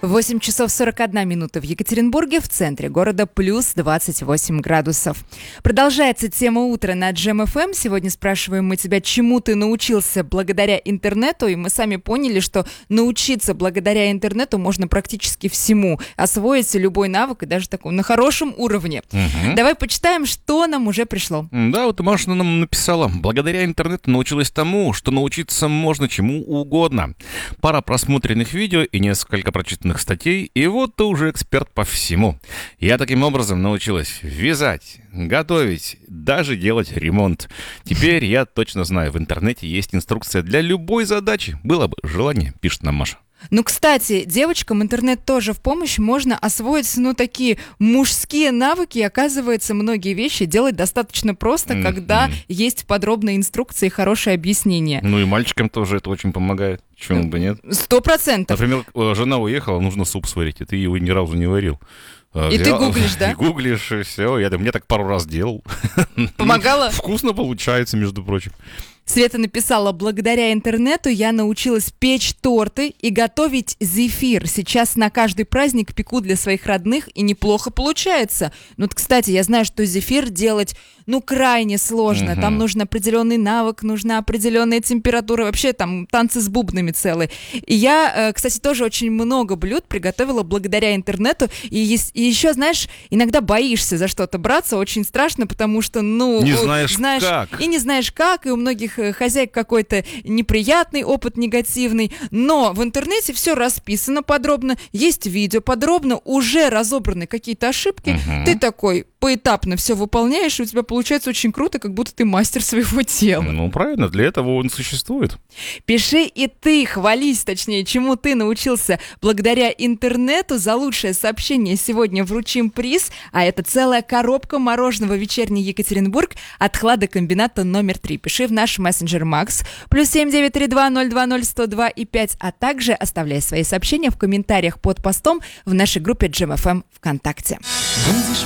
8 часов 41 минута в Екатеринбурге, в центре города плюс 28 градусов. Продолжается тема утра на Джем ФМ. Сегодня спрашиваем мы тебя, чему ты научился благодаря интернету, и мы сами поняли, что научиться благодаря интернету можно практически всему, освоить любой навык и даже такой на хорошем уровне. Давай почитаем, что нам уже пришло. Да, вот Маша нам написала: благодаря интернету научилась тому, что научиться можно чему угодно. Пара просмотренных видео и несколько прочитанных статей, и вот ты уже эксперт по всему. Я таким образом научилась вязать, готовить, даже делать ремонт. Теперь я точно знаю, в интернете есть инструкция для любой задачи. Было бы желание, пишет нам Маша. Ну, кстати, девочкам интернет тоже в помощь. Можно освоить, такие мужские навыки. И, оказывается, многие вещи делать достаточно просто, когда есть подробные инструкции и хорошее объяснение. Ну и мальчикам тоже это очень помогает. Почему бы нет? 100%. Например, жена уехала, нужно суп сварить, и ты его ни разу не варил. И ты гуглишь, да? И гуглишь, и все. Я так пару раз делал. Помогало? Вкусно получается, между прочим. Света написала: благодаря интернету я научилась печь торты и готовить зефир. Сейчас на каждый праздник пеку для своих родных, и неплохо получается. Кстати, я знаю, что зефир делать, крайне сложно. Там нужен определенный навык, нужна определенная температура. Вообще там танцы с бубнами целые. И я, кстати, тоже очень много блюд приготовила благодаря интернету. И еще, знаешь, иногда боишься за что-то браться. Очень страшно, потому что, не знаешь как. И не знаешь как, и у многих хозяек какой-то неприятный опыт, негативный. Но в интернете все расписано подробно, есть видео подробно, уже разобраны какие-то ошибки. Ты такой поэтапно все выполняешь, и у тебя получается очень круто, как будто ты мастер своего дела. Правильно, для этого он существует. Пиши и ты, хвались, точнее, чему ты научился благодаря интернету. За лучшее сообщение сегодня вручим приз, а это целая коробка мороженого «Вечерний Екатеринбург» от хладокомбината номер 3. Пиши в наш мессенджер Макс, +7 932 020 102 и 5, а также оставляй свои сообщения в комментариях под постом в нашей группе Джем ФМ ВКонтакте.